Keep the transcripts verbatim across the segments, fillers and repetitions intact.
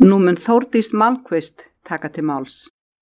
Nú mun Þórdís Malmquist taka til máls.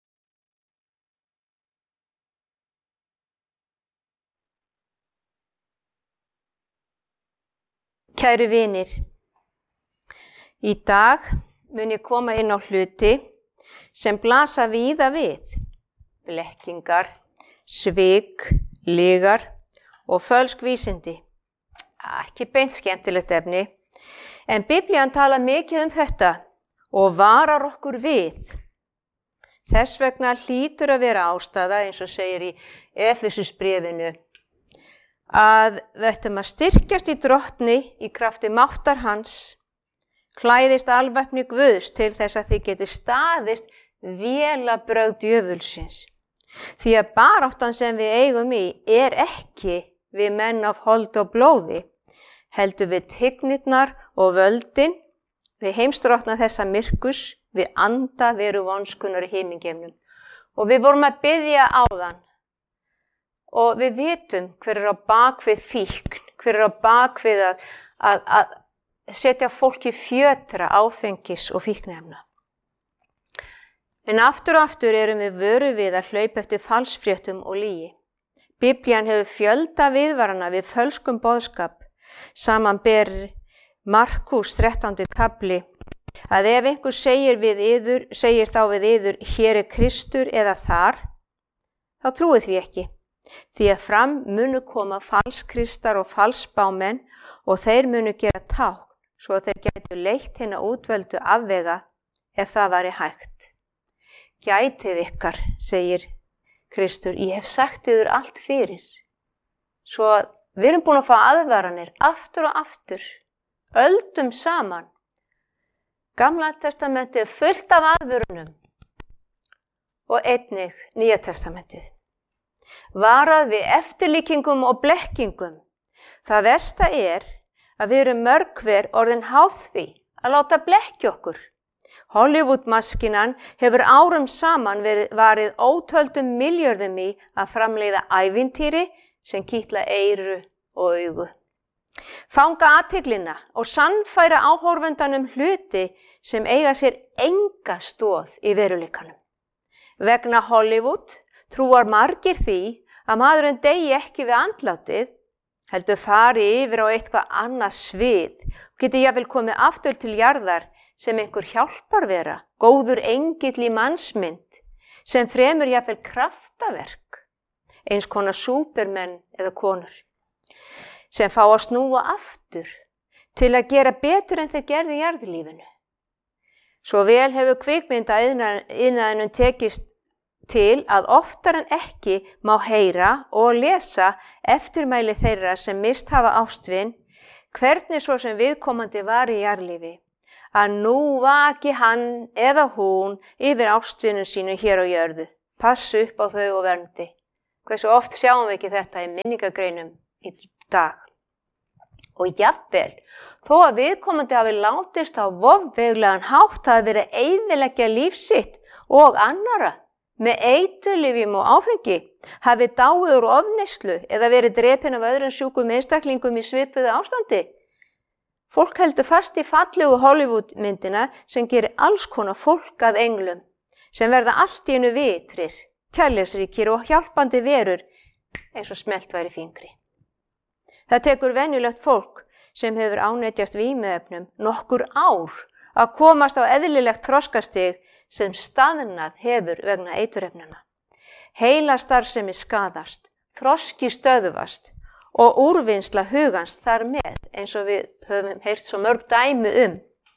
Kæru vinir, í dag mun ég koma inn á hluti sem blasa víða við, blekkingar, svik, lygar og fölsk vísindi. Ekki beint skemmtilegt efni, en Biblían talar mikið um þetta og varar okkur við. Þess vegna hlýtur að vera ástæða, eins og segir í Efesusbréfinu, að við ættum að styrkjast í drottni í krafti máttar hans, klæðist alvæpni Guðs til þess að þið geti staðist vélabrögð djöfulsins. Því að baráttan sem við eigum í er ekki við menn af hold og blóði, heldur við tignirnar og völdin, við heimsdrottna þessa myrkus, við anda veru vonskunar í himingeimnum. Og við vorum að biðja áðan. Og við vitum hver er á bakvið fíkn, hver er á bakvið að, að, að setja fólki fjötra áfengis og fíknefna. En aftur og aftur erum við vöru við að hlaupa eftir falsfréttum og lygi. Biblían hefur fjölda viðvarana við fölskum boðskap, samanber Markús þrettándi kafli, að ef einhver segir, við yður, segir þá við yður, hér er Kristur eða þar, þá trúið því ekki. Því að fram munu koma falskristar og falsbámenn og þeir munu gera tákn, svo að þeir gætu leitt hina útvöldu afvega ef það væri hægt. Gætið ykkar, segir Kristur, ég hef sagt yður allt fyrir. Svo við erum búin að fá aðvaranir aftur og aftur, öldum saman. Gamla testamentið er fullt af aðvörunum og einnig Nýja testamentið. Varað við eftirlíkingum og blekkingum. Það versta er að við erum mörg hver orðin háð því að láta blekkja okkur. Hollywood-maskinan hefur árum saman verið varið ótöldum milljörðum í að framleiða ævintýri sem kitla eyru og augu. Fanga athyglina og sannfæra áhorfendanum hluti sem eiga sér enga stoð í veruleikanum. Vegna Hollywood trúar margir því að maðurinn deyi ekki við andlátið, heldur fari yfir á eitthvað annað svið og geti jafnvel komið aftur til jarðar sem einhver hjálpar vera, góður engill í mannsmynd, sem fremur jafnvel kraftaverk, eins konar súpermenn eða konur, sem fá að snúa aftur til að gera betur en þeir gerðu í jarðlífinu. Svo vel hefur kvikmynda iðnaðinum tekist til að oftar en ekki má heyra og lesa eftirmæli þeirra sem mist hafa ástvin, hvernig svo sem viðkomandi var í jarðlífi, að nú vaki hann eða hún yfir ástvinu sínu hér á jörðu. Passu upp á þau og verndi. Hversu oft sjáum við ekki þetta í minningagreinum í dag. Og jafnvel, þó að viðkomandi hafi látist á vofveglegan hátt hafi verið að eyðileggja líf sitt og annarra með eiturlyfjum og áfengi, hafi dáið úr ofneyslu eða verið drepinn af öðrum sjúkum einstaklingum í svipuðu ástandi. Fólk heldur fast í fallegu Hollywood-myndina sem gerir alls konar fólk að englum, sem verða allt í einu vitrir, kærleiksríkir og hjálpandi verur eins og smelt væri fingri. Það tekur venjulegt fólk sem hefur ánetjast vímuefnum nokkur ár að komast á eðlilegt þroskastig sem staðnað hefur vegna eiturefnanna. Heilastarfsemi skaðast, þroski stöðvast og úrvinnsla hugans þar með, eins og við höfum heyrt svo mörg dæmi um.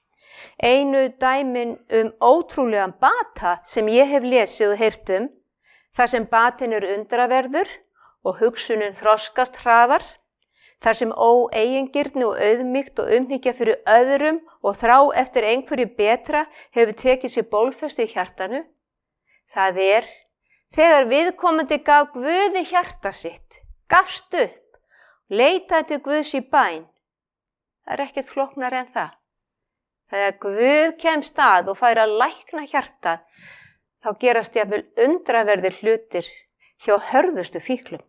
Einu dæmin um ótrúlegan bata sem ég hef lesið og heyrt um, þar sem batin er undraverður og hugsunin þroskast hraðar, þar sem óeigingirni og auðmýkt og umhyggja fyrir öðrum og þrá eftir einhverju betra hefur tekið sér bólfestu í hjartanu. Það er þegar viðkomandi gaf Guði hjarta sitt, gafst upp, leitaði til Guðs í bæn. Það er ekkert flóknar en það. Þegar Guð kemst að og fær að lækna hjartað, þá gerast jafnvel undraverðir hlutir hjá hörðustu fíklum.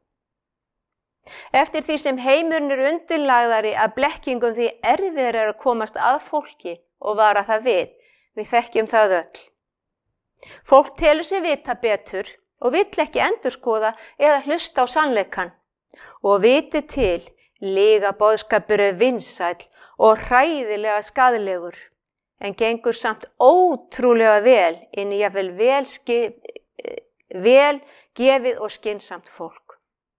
Eftir því sem heimurinn er undirlagðari að blekkingum því erfiðar er að komast að fólki og vara það við, Við þekkjum það öll. Fólk telur sig vita betur og vill ekki endurskoða eða hlusta á sannleikann. Og viti til, lygaboðskapur er vinsæll og hræðilega skaðlegur, en gengur samt ótrúlega vel inn í jafnvel vel, vel gefið og skynsamt fólk.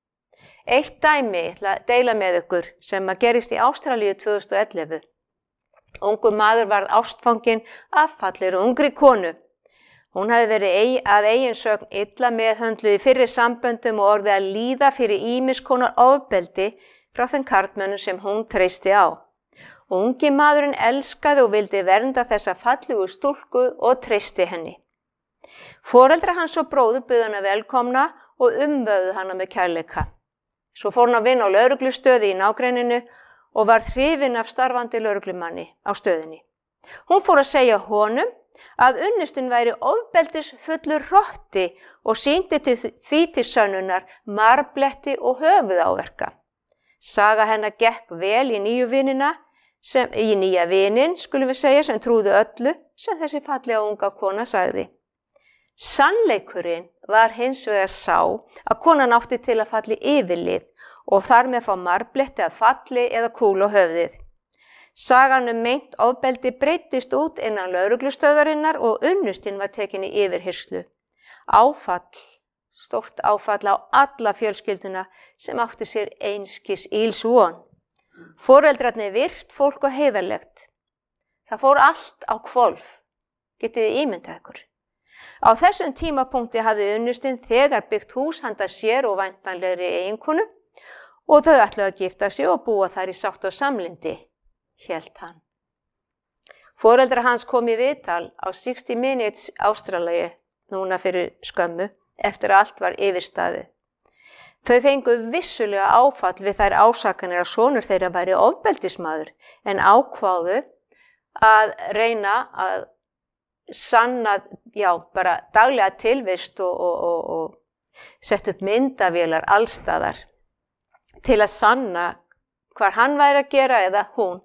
Eitt dæmi ætla að deila með ykkur sem að gerist í Ástralíu tvö þúsund og ellefu. Ungur maður varð ástfanginn af fallegri ungri konu. Hún hafði verið að eigin sögn illa meðhöndluð í fyrri samböndum og orðið að líða fyrir ýmiss konar ofbeldi frá þeim karlmönnum sem hún treysti á. Ungi maðurinn elskaði og vildi vernda þessa fallegu stúlku og treysti henni. Foreldrar hans og bróður buðu hana velkomna og umvöfðu hana með kærleika. Svo fór hún að vinna á lögreglustöði í nágrenninu og var hrifin af starfandi lögreglumanni á stöðinni. Hún fór að segja honum að unnustinn væri ofbeldis fullur hrotti og sýndi til því til sönnunar marbletti og höfuðáverka. Saga hennar gekk vel í nýju vinina, sem, í nýja vinin, skulum við segja, sem trúðu öllu sem þessi fallega unga kona sagði. Sannleikurinn var hins vegar sá að konan átti til að falli yfirlið og þar með fá marbletti að falli eða kúl á höfðið. Sagan um meint ofbeldi breyttist út innan lögreglustöðvarinnar og unnustinn var tekin í yfirheyrslu. Áfall, stórt áfall á alla fjölskylduna sem átti sér einskis íls von. Foreldrarnir virt fólk og heiðarlegt. Það fór allt á hvolf, getið þið ímyndað ykkur. Á þessum tímapunkti hafði unnustinn þegar byggt hús handa sér og væntanlegri eiginkonu og þau ætluðu að gifta sig og búa þar í sátt og samlyndi, hélt hann. Foreldrar hans kom í viðtal á sixty minutes Ástralíu núna fyrir skömmu eftir að allt var yfirstaðið. Þau fengu vissulega áfall við þær ásakanir að sonur þeirra væri ofbeldismaður en ákváðu að reyna að sanna, já, bara daglega tilvist og, og, og, og sett upp myndavélar allstaðar til að sanna hvar hann væri að gera eða hún.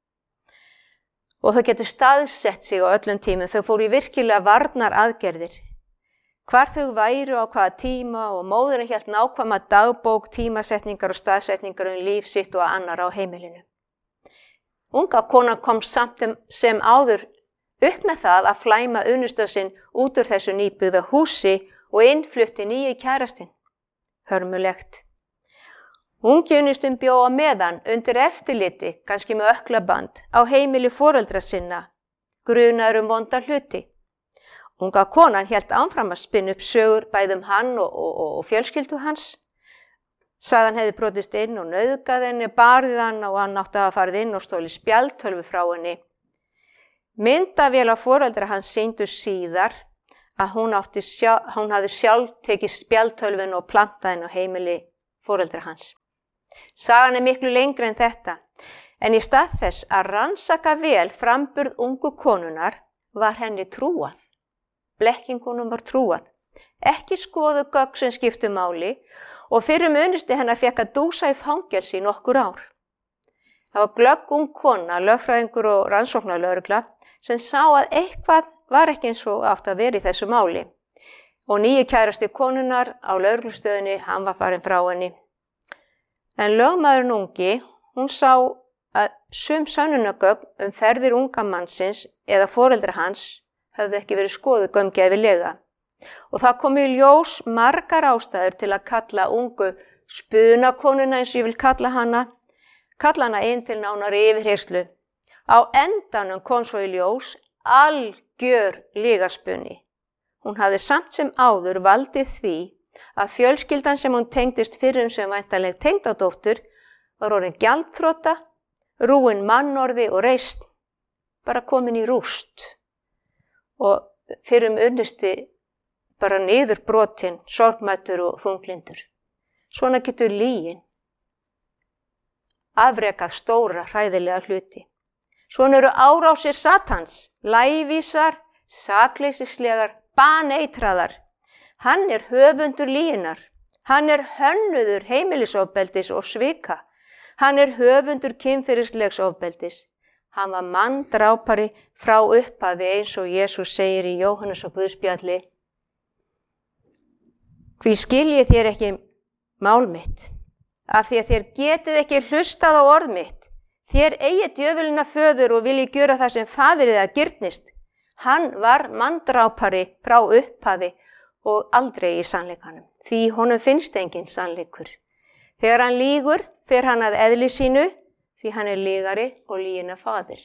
Og þau getur staðsett sig á öllum tímum, þau fóru í virkilega varnar aðgerðir. Hvar þau væru á hvaða tíma og móðurinn hélt nákvæma dagbók, tímasetningar og staðsetningar um líf sitt og annar á heimilinu. Unga konan kom samt sem áður upp með það að flæma unnustan sinn út úr þessu nýbyggða húsi og innflutti nýju kærastinn. Hörmulegt. Ungi unnustinn bjó á meðan undir eftirliti, kannski með ökklaband, á heimili foreldra sinna, grunaður um vonda hluti. Unga konan hélt áfram að spinna upp sögur bæði um hann og, og, og, og fjölskyldu hans. Sagðan hefði brotist inn og nauðgað henni, barið hann og hann átti að farið inn og stóli spjaldtölvu frá henni. Myndavél á foreldra hans sýndu síðar að hún, sjálf, hún hafði sjálf tekið spjaldtölvun og plantað henni á heimili foreldra hans. Sagan er miklu lengri en þetta, en í stað þess að rannsaka vel framburð ungu konunar var henni trúað. Blekkingunum var trúað. Ekki skoðu gögn sem skiptu máli og fyrir munisti hennar fékk að dúsa í fangelsi í nokkur ár. Það var glögg ung kona, lögfræðingur og rannsóknarlögregla sem sá að eitthvað var ekki eins og átt að vera í þessu máli. Og nýju kærasti konunar á lögreglustöðinni, hann var farin frá henni. En lögmaðurinn ungi, hún sá að sum sönnunargögn um ferðir unga mannsins eða foreldra hans höfðu ekki verið skoðuð gaumgæfilega. Og það kom í ljós margar ástæður til að kalla ungu spunakonuna, eins og ég vil kalla hana, kalla hana inn til nánari yfirheyrslu. Á endanum kom svo í ljós algjör lygaspunni. Hún hafði samt sem áður valdið því að fjölskyldan sem hún tengdist fyrrum sem væntanleg tengdadóttur var orðin gjaldþrota, rúin mannorði og reist, bara komin í rúst. Og fyrrum unnusti bara niður brotin, sorgmættur og þunglindur. Svona getur lygin afrekað stóra hræðilega hluti. Svona eru árásir Satans, lævísar, sakleysislegar, baneitraðar. Hann er höfundur lyginnar. Hann er hönnuður heimilisofbeldis og svika. Hann er höfundur kynferðislegs ofbeldis. Hann var manndrápari frá upphafi eins og Jesús segir í Jóhannes og Guðspjalli. Hví skiljið þér ekki mál mitt, af því að þér getið ekki hlustað á orð mitt. Þér eigið djöfulina föður og viljið gjöra það sem faðirið þar girnist. Hann var manndrápari frá upphafi og aldrei í sannleikanum, því honum finnst engin sannleikur. Þegar hann lýgur, fer hann að eðli sínu, því hann er lygari og lygina faðir.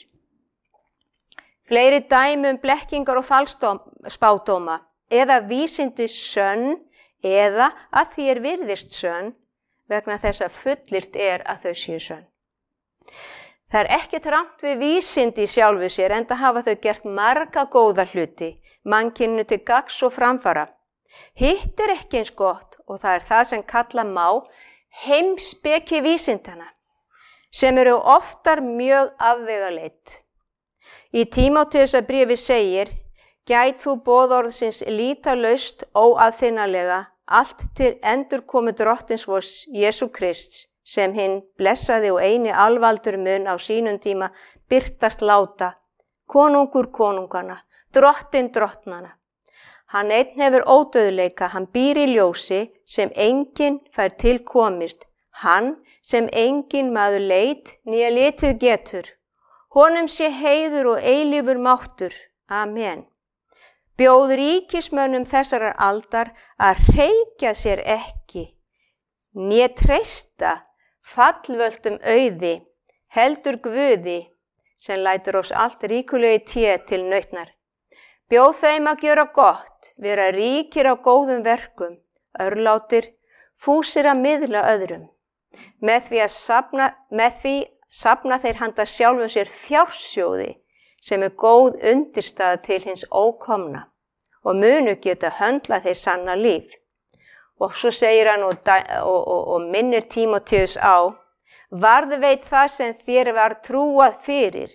Fleiri dæmi um blekkingar og falsspádóma, eða vísindi sönn, eða að því er virðist sönn, vegna þess að fullyrt er að þau séu sönn. Það er ekkert rangt við vísindi í sjálfu sér, enda hafa þau gert marga góða hluti, mannkyninu til gagns og framfara. Hitt er ekki eins gott og það er það sem kalla má heimspeki vísindana, sem eru oftar mjög afvegaleidd. Í Tímóteusarbréfi segir, gæt þú boðorðsins lítalaust óaðfinnanlega allt til endurkomu drottins vors Jesú Krists, sem hinn blessaði og eini alvaldur mun á sínum tíma birtast láta, konungur konungana, drottin drottnana. Hann einn hefur ódauðleika, hann býr í ljósi sem enginn fær til komist, hann sem enginn maður leit né litið getur. Honum sé heiður og eilífur máttur. Amen. Bjóð ríkismönnum þessarar aldar að hreykja sér ekki, né treysta fallvöltum auði, heldur Guði, sem lætur oss allt ríkulega í té til nautnar. Bjóð þeim að gjöra gott, vera ríkir á góðum verkum, örlátir, fúsir að miðla öðrum. Með því að safna, með því safna þeir handa sjálfum sér fjársjóði, sem er góð undirstaða til hins ókomna, og munu geta höndla þeir sanna líf. Og svo segir hann og, og, og, og minnir Tímóteus á, varðveit það sem þér var trúað fyrir.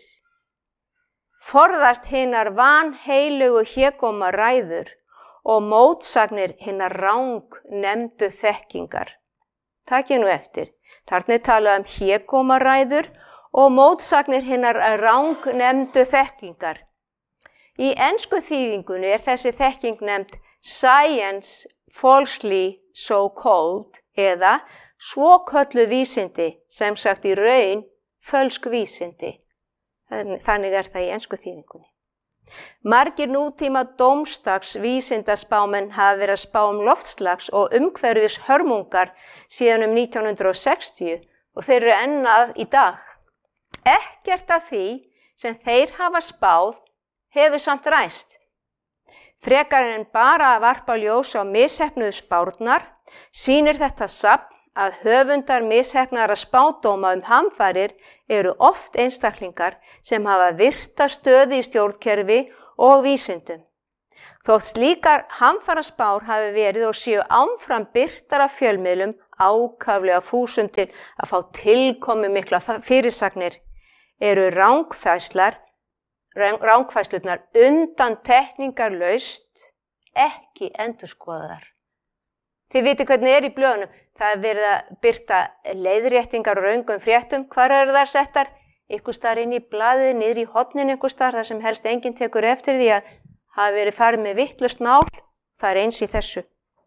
Forðast hinnar vanheilugu hégóma ræður og mótsagnir hinnar rang nefndu þekkingar. Takið nú eftir, þarna er talað um hégóma ræður og mótsagnir hinnar rang nefndu þekkingar. Í ensku þýðingunni er þessi þekking nefnd science falsely so called eða svokölluð vísindi, sem sagt í raun fölsk vísindi. Þannig er það í ensku þýðingunni. Margir nútíma dómstags vísindaspámenn hafa verið að spá um loftslags og umhverfis hörmungar síðan um nítján hundruð sextíu og þeir eru enn að í dag. Ekkert af því sem þeir hafa spáð hefur samt ræst. Frekar en bara að varpa ljós á misheppnuðu spárnar, sýnir þetta safn að höfundar misheppnaðra spádóma um hamfarir eru oft einstaklingar sem hafa virta stöðu í stjórnkerfi og vísindum. Þótt slíkar hamfaraspár hafi verið og séu áfram birtar af fjölmiðlum ákaflega fúsum til að fá tilkomu mikla fyrirsagnir, eru rangfærslar Rángfærslurnar undan tekningarlaust ekki endurskoðaðar. Þið vitið hvernig er í blöðunum. Það er verið að birta leiðréttingar og raungum fréttum. Hvar eru þær settar? Ykkur staðar inn í blaðið, niður í horninu ykkur staðar, þar sem helst enginn tekur eftir því að hafi verið farið með vitlaust mál. Það er eins í þessu.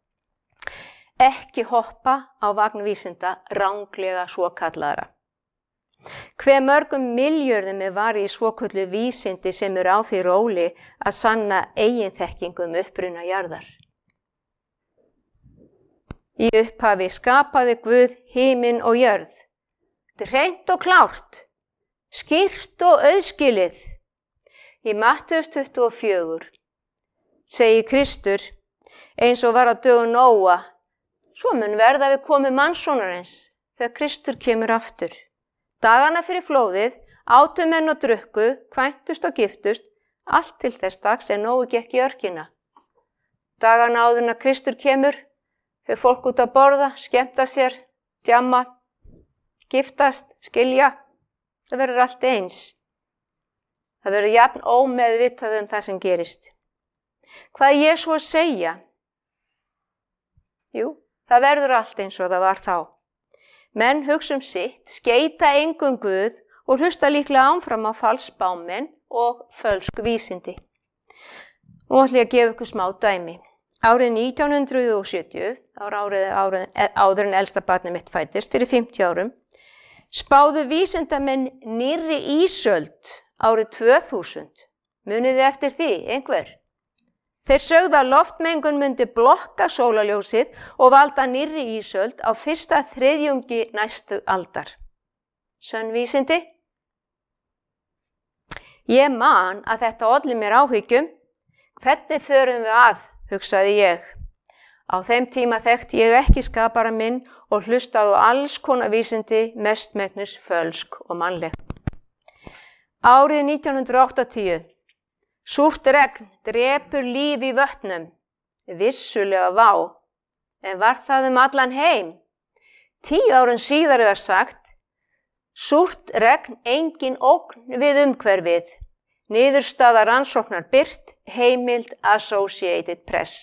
Ekki hoppa á vagn vísinda ranglega svokallaðra. Hve mörgum milljörðum er varið í svoköllu vísindi sem eru á því róli að sanna eiginþekkingu um uppruna jarðar. Í upphafi skapaði Guð himinn og jörð. Þetta er hreint og klárt, skýrt og auðskilið. Í Mattheus tuttugu og fjögur segir Kristur, eins og var á dögum Nóa, svo mun verða við komu mannssonarins þegar Kristur kemur aftur. Dagana fyrir flóðið, átu menn og drukku, kvæntust og giftust, allt til þess dags er Nói gekk í örkina. Dagana áður en að Kristur kemur, fyrir fólk út að borða, skemmta sér, djamma, giftast, skilja, það verður allt eins. Það verður jafn ómeðvitað um það sem gerist. Hvað er ég svo að segja? Jú, það verður allt eins og það var þá. Menn hugsa um sitt, skeita engum Guð og hlusta líklega áfram á falsspámenn og fölsk vísindi. Nú ætlum ég að gefa ykkur smá dæmi. Árið nítján hundruð sjötíu, árið, árið, áður en elsta barnið mitt fæddist, fyrir fimmtíu árum, spáðu vísindamenn nýrri ísöld árið tvö þúsund. Munið þið eftir því, einhver? Þeir sögðu að loftmengun myndi blokka sólarljósið og valda nýrri ísöld á fyrsta þriðjungi næstu aldar. Sönn vísindi? Ég man að þetta olli mér áhyggjum. Hvernig förum við að, hugsaði ég. Á þeim tíma þekkti ég ekki skapara minn og hlustaði á alls konar vísindi, mestmegnis fölsk og mannleg. Árið nítján hundruð áttatíu. Súrt regn drepur líf í vötnum. Vissulega vá. En var það um allan heim? Tíu árum síðar er sagt, súrt regn engin ógn við umhverfið. Niðurstaða rannsóknar birt, heimild Associated Press.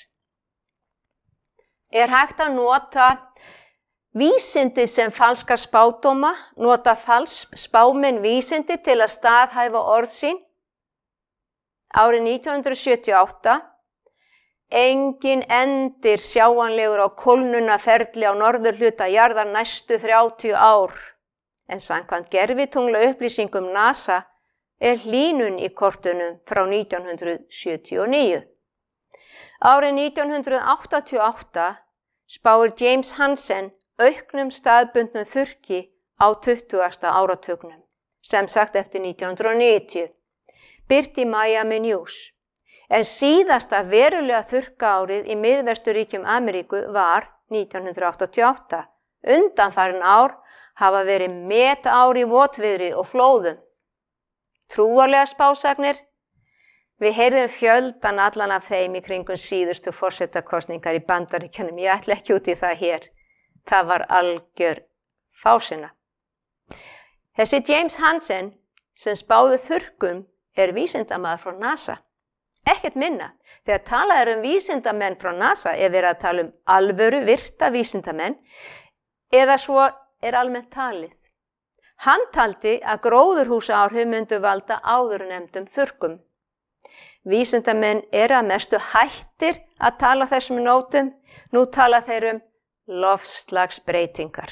Er hægt að nota vísindi sem falska spádóma, nota falsk spámenn vísindi til að staðhæfa orð sín? Árið nítján hundruð sjötíu og átta, engin endir sjáanlegur á kólnunarferli á norðurhluta jarðar næstu þrjátíu ár, en samkvæmt gervitungla upplýsingum NASA er hlýnun í kortunum frá nítján hundruð sjötíu og níu. Árið nítján hundruð áttatíu og átta spáir James Hansen auknum staðbundnum þurrki á tuttugasta áratugnum, sem sagt eftir nítján hundruð níutíu, birt í Miami News. En síðasta verulega þurrka árið í Miðvesturíkjum Ameríku var nítján hundruð áttatíu og átta. Undanfarin ár hafa verið metár í votviðri og flóðum. Trúarlega spásagnir? Við heyrðum fjöldan allan af þeim í kringum síðustu forsetakosningar í Bandaríkjunum. Ég ætla ekki út í það hér. Það var algjör fásinna. Þessi James Hansen sem spáði þurrkum er vísindamaður frá NASA. Ekkert minna. Þegar talað er um vísindamenn frá NASA er verið að tala um alvöru virta vísindamenn eða svo er almennt talið. Hann taldi að gróðurhúsaáhrif myndu valda áðurnefndum þurrkum. Vísindamenn eru að mestu hættir að tala þessum nótum, nú tala þeir um loftslagsbreytingar.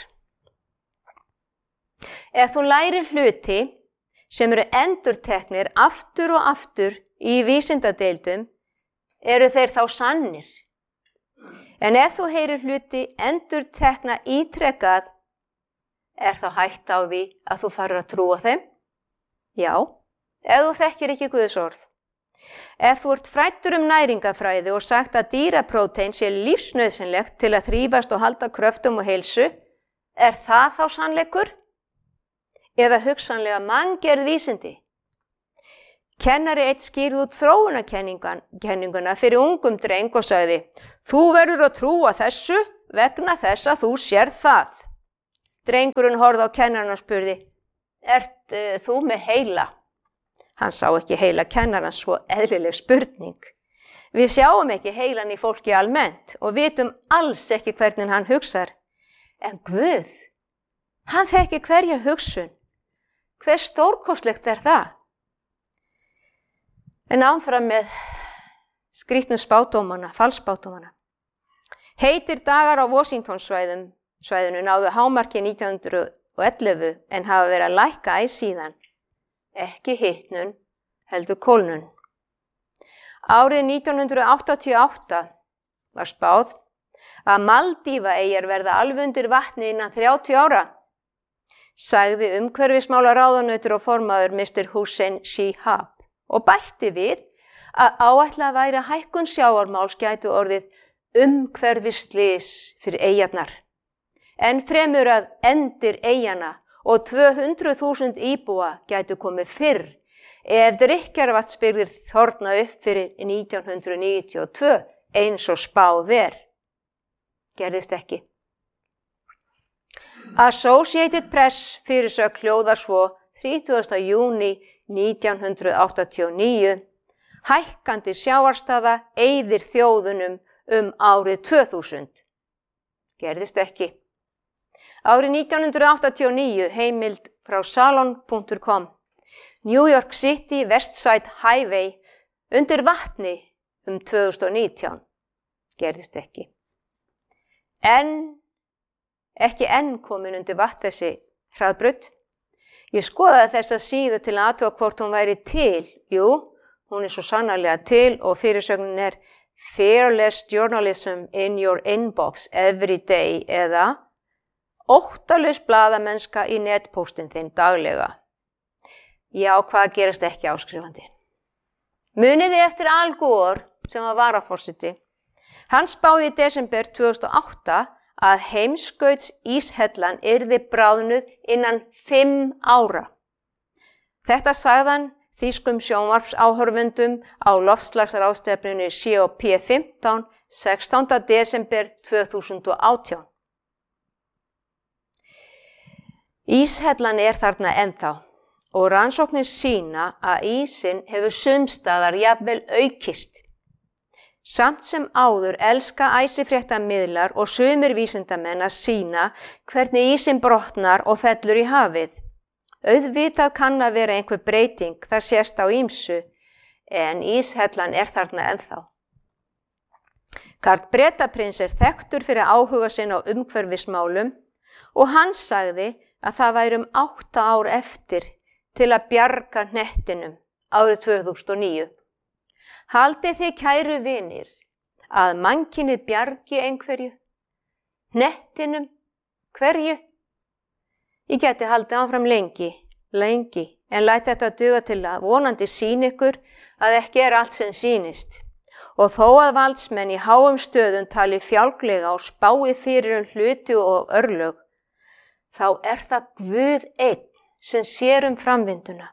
Ef þú lærir hluti sem eru endurteknir aftur og aftur í vísindadeildum, eru þeir þá sannir. En ef þú heyrir hluti endurtekna ítrekað, er þá hætt á því að þú farir að trúa þeim? Já, ef þú þekkir ekki Guðs orð. Ef þú ert fræddur um næringafræði og sagt að dýraprótein sé lífsnauðsynlegt til að þrífast og halda kröftum og heilsu, er það þá sannleikur? Eða hugsanlega manngerð vísindi? Kennari eitt skýrði út þróunarkenninguna fyrir ungum dreng og sagði, þú verður að trúa þessu vegna þess að þú sér það. Drengurinn horfði á kennarinn og spurði, ert uh, þú með heila? Hann sá ekki heila kennarann, svo eðlileg spurning. Við sjáum ekki heilan í fólki almennt og vitum alls ekki hvernig hann hugsar. En Guð, hann þekki hverja hugsun. Hver stórkostlegt er það? En áfram með skrýtnum spádómana, falsspádómana. Heitir dagar á Washington-svæðum svæðinu náðu hámarki nítján hundruð og ellefu en hafa verið að lækka æ síðan. Ekki hitnun, heldur kólnun. Árið nítján hundruð áttatíu og átta var spáð að Maldívaeyjar verða alveg undir vatni innan þrjátíu ára. Sagði umhverfismálaráðunautur og formaður mister Hussein Shihab og bætti við að áætlað væri að hækkun sjávarmáls gætu orðið umhverfisslys fyrir eyjarnar. En fremur að endir eyjana og tvö hundruð þúsund íbúa gætu komið fyrr ef drykkjarvatnsbirgðir þorna upp fyrir nítján hundruð níutíu og tvö eins og spáð er. Gerðist ekki. Associated Press fyrirsögn hljóðar svo þrítugasta júní nítján hundruð áttatíu og níu, hækkandi sjávarstaða eyðir þjóðunum um árið tvö þúsund. Gerðist ekki. Árið nítján hundruð áttatíu og níu, heimild frá salon punktur com. New York City Westside Highway undir vatni um tvö þúsund og nítján. Gerðist ekki. En, ekki enn komin undir vatn þessi hraðbraut. Ég skoðaði þessa síðu til að athuga hvort hún væri til. Jú, hún er svo sannarlega til og fyrirsögnin er Fearless journalism in your inbox every day eða óttalaus blaðamennska í netpóstin þinn daglega. Já, hvað gerist ekki áskrifandi? Muniði eftir Al Gore sem var varaforseti. Hann spáði í desember tvö þúsund og átta að heimskauts íshellan yrði bráðnuð innan fimm ára. Þetta sagði hann þýskum sjónvarpsáhorfendum á loftslagsráðstefnunni C O P fimmtán sextánda desember tvö þúsund og átján. Íshellan er þarna ennþá og rannsóknir sýna að ísinn hefur sumstaðar jafnvel aukist. Samt sem áður elska æsifréttamiðlar og sumir vísindamenn að sýna hvernig ísinn brotnar og fellur í hafið. Auðvitað kann að vera einhver breyting, það sést á ýmsu, en íshellan er þarna ennþá. Karl Bretaprins er þekktur fyrir áhuga sinn á umhverfismálum og hann sagði að það væri um átta ár eftir til að bjarga hnettinum árið tvö þúsund og níu. Haldið þið kæru vinir að mannkynið bjargi einhverju? Hnettinum? Hverju? Ég geti haldið áfram lengi, lengi, en læt þetta duga til að vonandi sýna ykkur að ekki er allt sem sýnist. Og þó að valdsmenn í háum stöðum tali fjálglega og spái fyrir um hluti og örlög, þá er það Guð einn sem sér um framvinduna.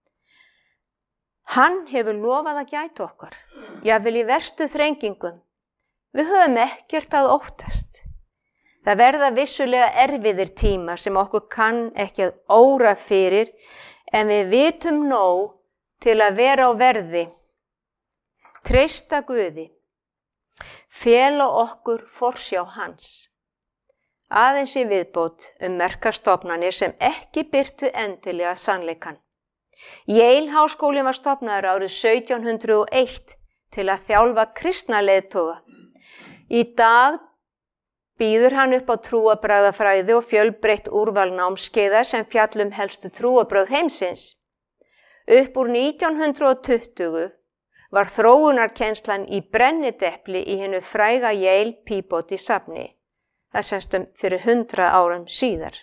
Hann hefur lofað að gæta okkar, jafnvel í verstu þrengingum. Við höfum ekkert að óttast. Það verða vissulega erfiðir tímar sem okkur kann ekki að óra fyrir, en við vitum nóg til að vera á verði. Treysta Guði, fela okkur forsjá hans. Aðeins í viðbót um merkastofnanir sem ekki birtu endilega sannleikann. Yale háskólinn var stofnaður árið sautján hundrað og eitt til að þjálfa kristna leiðtoga. Í dag býður hann upp á trúarbragðafræði og fjölbreytt úrval námskeiða sem fjallum helstu trúarbrögð heimsins. Upp úr nítján hundrað og tuttugu var þróunarkennslan í brennidepli í hinu fræga Yale Peabody safni. Það sestum fyrir hundrað árum síðar.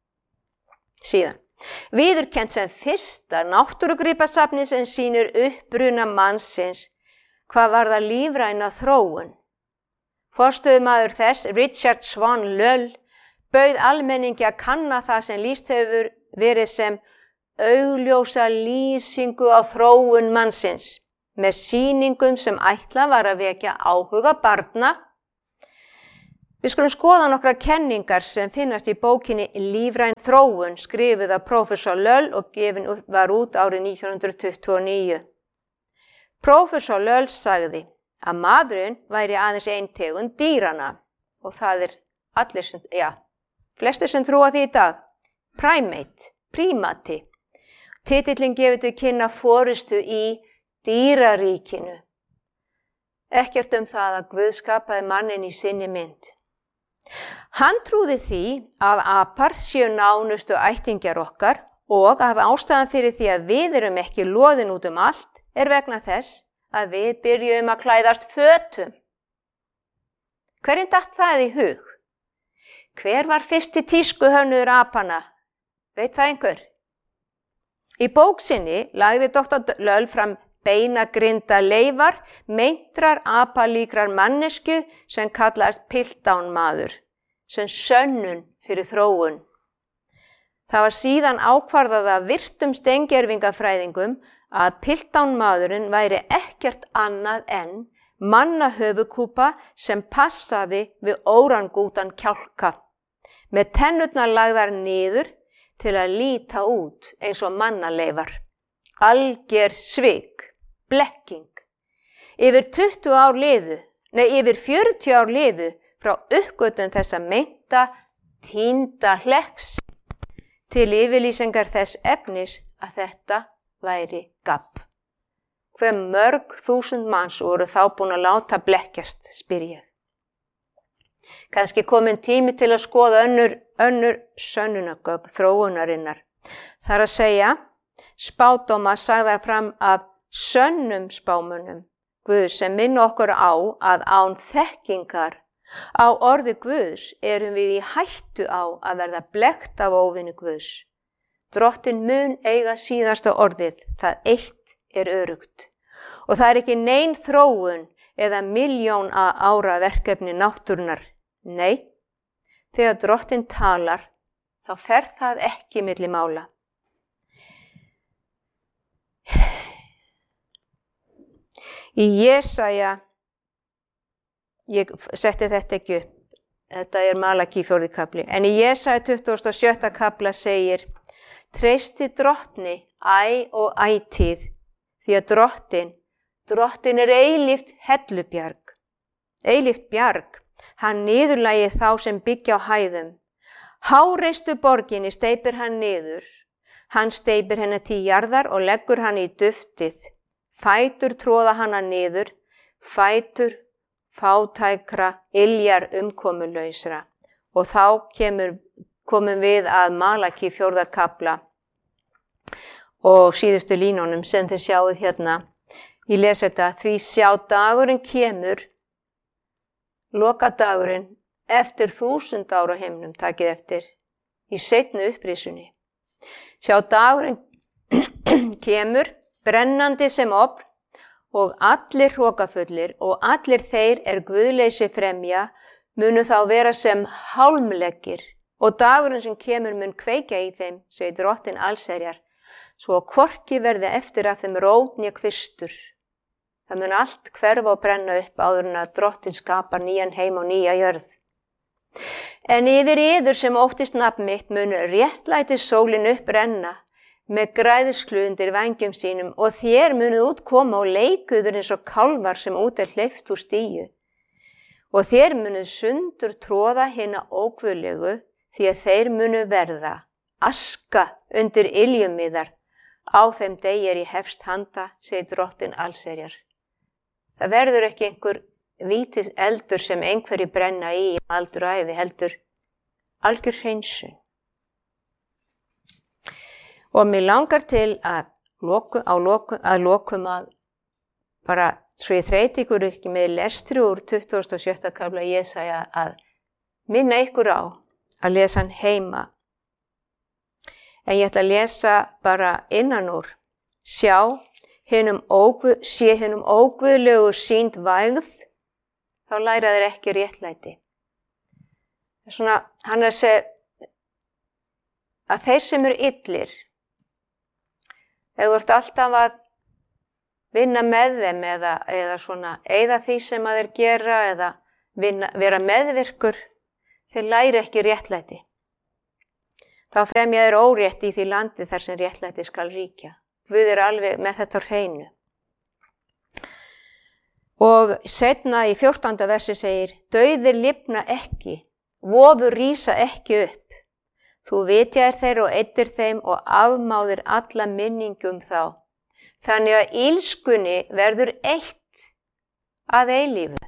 Síðan. Viðurkennt sem fyrsta náttúrugripasafni sem sýnir uppruna mannsins hvað varðar lífræna þróun. Forstöðumaður þess, Richard Swan Lull, bauð almenningi að kanna það sem lýst hefur verið sem augljósa lýsingu á þróun mannsins, með sýningum sem ætla var að vekja áhuga barna. Við skulum skoða nokkra kenningar sem finnast í bókinni Lífræn þróun, skrifuð af prófessor Lull og gefin var út árið nítján hundrað tuttugu og níu. Prófessor Lull sagði að maðurinn væri aðeins ein tegund dýrana og það er allir sem, já, flestir sem trúa því í dag. Primate, prímati. Titillinn gefur til kynna forystu í dýraríkinu. Ekkert um það að Guð skapaði manninn í sinni mynd. Hann trúði því að apar séu nánustu ættingjar okkar og að ástæðan fyrir því að við erum ekki loðin út um allt er vegna þess að við byrjum að klæðast fötum. Hverjum datt það í hug? Hver var fyrsti tískuhönnuður apana? Veit það einhver? Í bók sinni lagði doktor Lull fram beinagrinda leifar, meintrar apalíkrar mannesku sem kallast Piltdown-maður, sem sönnun fyrir þróun. Það var síðan ákvarðað af virtum steingervingafræðingum að Piltdown-maðurinn væri ekkert annað en mannahöfuðkúpa sem passaði við órangútan kjálka, með tennurnar lagðar niður til að líta út eins og mannaleifar. Alger svik. Blekking. Yfir tuttugu ár liðu, nei yfir fjörutíu ár liðu frá uppgötvun þessa meinta týnda hlekks. til yfirlýsingar þess efnis að þetta væri gabb. Hve mörg þúsund manns voru þá búin að láta blekkjast, spyr ég. Kannski komin tími til að skoða önnur, önnur sönnunargögn þróunarinnar. Þar að segja, spádóma sagðar fram af sönnum spámunum Guðs sem minna okkur á að án þekkingar á orði Guðs erum við í hættu á að verða blekkt af óvinni Guðs. Drottinn mun eiga síðasta orðið, það eitt er örugt. Og það er ekki nein þróun eða milljón ára verkefni náttúrunar. Nei, þegar Drottinn talar, þá fer það ekki milli mála. Í Jesaja, ég setti þetta ekki upp, þetta er Malakí fjórði kafli, en í Jesaja tuttugasta og sjötta kafla segir, treysti Drottni æ og ætíð, því að Drottinn, Drottinn er eilíft hellubjarg, eilíft bjarg, hann niðurlægir þá sem byggja á hæðum. Háreistu borginni steypir hann niður, hann steypir henni til jarðar og leggur hann í duftið. Fætur tróða hana niður, fætur fátækra iljar umkomulausra. Og þá kemur, komum við að Malakí fjórða kafla og síðustu línunum sem þið sjáuð hérna. Ég les þetta, því sjá dagurinn kemur, lokadagurinn, eftir þúsund ára heimnum, takið eftir, í seinni upprisunni. Sjá dagurinn kemur, brennandi sem ofn og allir hrokafullir og allir þeir er guðleysi fremja munu þá vera sem hálmleggir og dagurinn sem kemur mun kveikja í þeim, segir Drottinn allsherjar, svo að hvorki verði eftir af þeim rót né kvistur. Það mun allt hverfa og brenna upp áður en að Drottinn skapar nýjan heim og nýja jörð. En yfir yður sem óttist nafn mitt mun réttlæti sólin upp renna með græðsklu undir vængjum sínum og þér munuð út koma og leikuður eins og kálfar sem út er hleypt úr stíu. Og þér munuð sundur tróða hina óguðlegu því að þeir munu verða aska undir iljum yðar á þeim degi er í hefst handa, segir Drottinn allsherjar. Það verður ekki einhver vítis eldur sem einhverji brenna í aldur og ævi heldur algjör hreinsun. Og mér langar til að lokum, á lokum, að lokum að bara svo ég þreyti ykkur ekki með lestri úr tuttugasta og sjötta kafla Jesaja að minna ykkur á að lesa hann heima. En ég ætla að lesa bara innan úr. Sjá, hinum óguð, sé hinum óguðlegu sýnd vægð, þá læra þeir ekki réttlæti. Það er svona, hann er að segja að þeir sem eru illir, ef þú ert alltaf að vinna með þeim eða, eða svona, eyða því sem að þeir gera eða vinna, vera meðvirkur, þeir læri ekki réttlæti. Þá fremja þeir órétt í því landi þar sem réttlæti skal ríkja. Guð er alveg með þetta á hreinu. Og seinna í fjórtánda versi segir, dauðir lifna ekki, vofur rísa ekki upp. Þú vitjaðir þeir og eyddir þeim og afmáðir alla minningum þá. Þannig að ílskunni verður eitt að eilífu.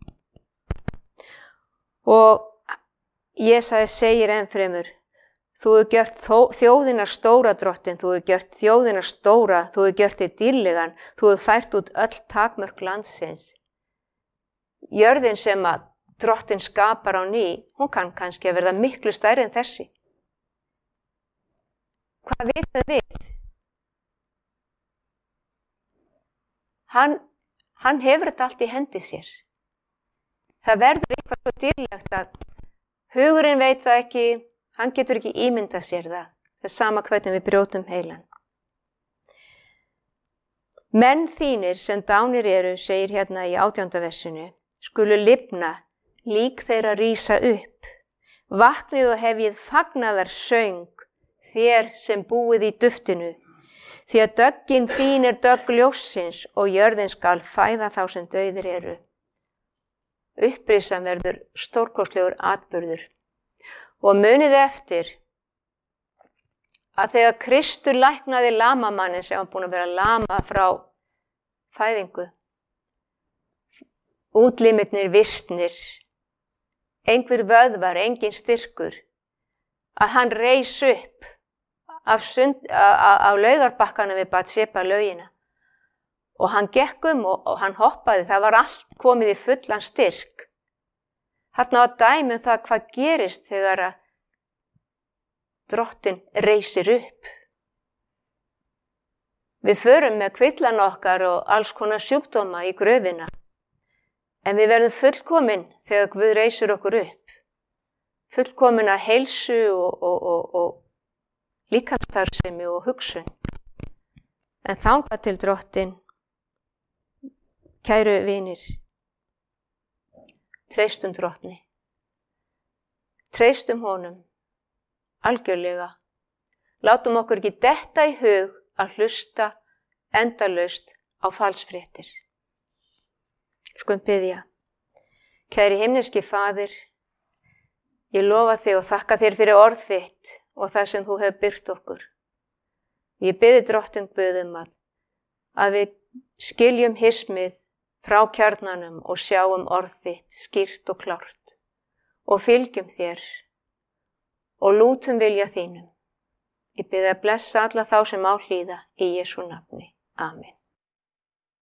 Og Jesaja segir ennfremur, þú hefur gjört þjóðina stóra Drottinn, þú hefur gjört þjóðina stóra, þú hefur gjört þig dýrlegan, þú hefur fært út öll takmörk landsins. Jörðin sem að Drottinn skapar á ný, hún kann kannski að verða miklu stærri en þessi. Hvað vitum við? Hann, hann hefur þetta allt í hendi sér. Það verður eitthvað svo dýrlegt að hugurinn veit það ekki, hann getur ekki ímyndað sér það. Það er sama hvernig við brjótum heilan. Menn þínir sem dánir eru, segir hérna í átjánda versinu, skulu lifna, lík þeirra rísa upp. Vaknið og hefið fagnaðar söng, þér sem búið í duftinu, því að döggin þín er dögg ljóssins og jörðin skal fæða þá sem dauðir eru. Upprisan verður stórkostlegur atburður og munið eftir að þegar Kristur læknaði lamamannin sem var búin að vera lama frá fæðingu, útlimirnir vistnir, einhver vöðvar, engin styrkur, að hann reis upp af, sund, af laugarbakkanum við Batseba laugina og hann gekk um og, og hann hoppaði, það var allt komið í fullan styrk. Þarna var dæmi um það hvað gerist þegar að Drottinn reisir upp. Við förum með kvillan okkar og alls konar sjúkdóma í gröfina, en við verðum fullkomin þegar Guð reisir okkur upp. Fullkomin að heilsu og, og, og, og líkamsstarfsemi og hugsun. En þangað til Drottinn, kæru vinir, treystum Drottni, treystum honum, algjörlega. Látum okkur ekki detta í hug að hlusta endalaust á falsfréttir. Skulum biðja. Kæri himneski Faðir, ég lofa þig og þakka þér fyrir orð þitt og það sem þú hefur byrt okkur. Ég biði Drottinn Guð um að, að við skiljum hismið frá kjarnanum og sjáum orð þitt skýrt og klárt og fylgjum þér og lútum vilja þínum. Ég biði að blessa alla þá sem á hlýða í Jesú nafni. Amen.